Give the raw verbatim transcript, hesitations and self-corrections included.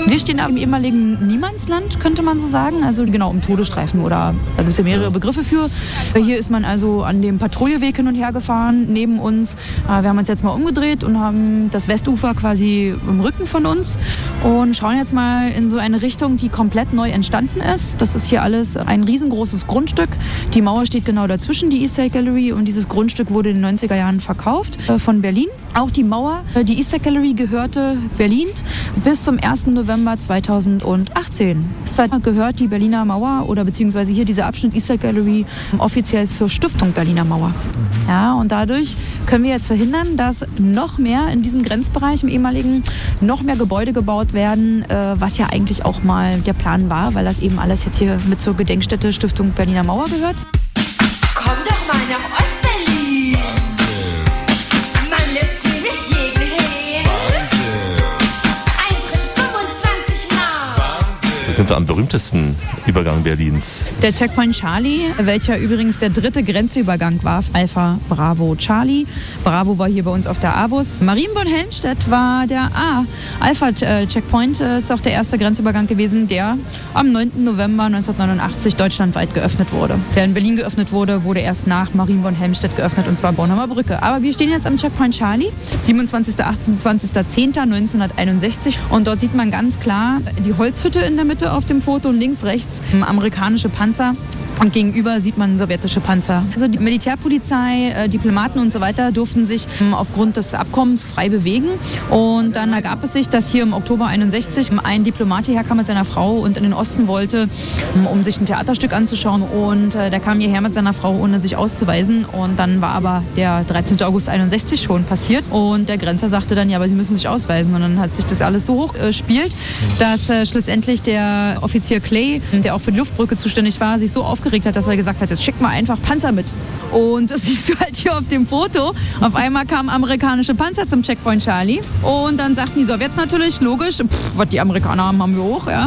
Wir stehen da im ehemaligen Niemandsland, könnte man so sagen. Also genau, im Todesstreifen oder da gibt es ja mehrere Begriffe für. Hier ist man also an dem Patrouilleweg hin und her gefahren, neben uns. Wir haben uns jetzt mal umgedreht und haben das Westufer quasi im Rücken von uns und schauen jetzt mal in so eine Richtung, die komplett neu entstanden ist. Das ist hier alles ein riesengroßes Grundstück. Die Mauer steht genau dazwischen, die Eastside Gallery, und dieses Grundstück wurde in den neunziger Jahren verkauft äh, von Berlin. Auch die Mauer, äh, die Eastside Gallery gehörte Berlin bis zum ersten November zweitausendachtzehn. Deshalb gehört die Berliner Mauer oder beziehungsweise hier dieser Abschnitt Eastside Gallery offiziell zur Stiftung Berliner Mauer. Ja, und dadurch können wir jetzt verhindern, dass noch mehr in diesem Grenzbereich im ehemaligen noch mehr Gebäude gebaut werden, äh, was ja eigentlich auch mal der Plan war, weil das eben alles jetzt hier mit zur Gedenkstätte Stiftung Berliner Mauer gehört. Komm doch mal nach Ostberlin. Wahnsinn. Man lässt hier nicht jeden hin. Wahnsinn. Eintritt fünfundzwanzig Mark. Wahnsinn. Da sind wir am berühmtesten Übergang Berlins. Der Checkpoint Charlie, welcher übrigens der dritte Grenzübergang war. Alpha Bravo Charlie. Bravo war hier bei uns auf der A-Bus. Marienborn-Helmstedt war der A. Alpha Checkpoint ist auch der erste Grenzübergang gewesen, der am neunten November neunzehnhundertneunundachtzig deutschlandweit geöffnet wurde. Der in Berlin geöffnet wurde, wurde erst nach Marienborn-Helmstedt geöffnet, und zwar Bornholmer Brücke. Aber wir stehen jetzt am Checkpoint Charlie, siebenundzwanzigster achtundzwanzigster zehnter neunzehnhunderteinundsechzig. Und dort sieht man ganz klar die Holzhütte in der Mitte auf dem Foto und links, rechts amerikanische Panzer. Und gegenüber sieht man sowjetische Panzer. Also die Militärpolizei, äh, Diplomaten und so weiter durften sich ähm, aufgrund des Abkommens frei bewegen. Und dann ergab es sich, dass hier im Oktober einundsechzig ein Diplomat hierher kam mit seiner Frau und in den Osten wollte, ähm, um sich ein Theaterstück anzuschauen. Und äh, der kam hierher mit seiner Frau, ohne sich auszuweisen. Und dann war aber der dreizehnten August einundsechzig schon passiert. Und der Grenzer sagte dann, ja, aber Sie müssen sich ausweisen. Und dann hat sich das alles so hoch äh, spielt, dass äh, schlussendlich der Offizier Clay, der auch für die Luftbrücke zuständig war, sich so aufgeregt hat, dass er gesagt hat, jetzt schick mal einfach Panzer mit. Und das siehst du halt hier auf dem Foto. Auf einmal kamen amerikanische Panzer zum Checkpoint Charlie. Und dann sagten die Sowjets natürlich, logisch, pff, was die Amerikaner haben, haben wir auch. Ja.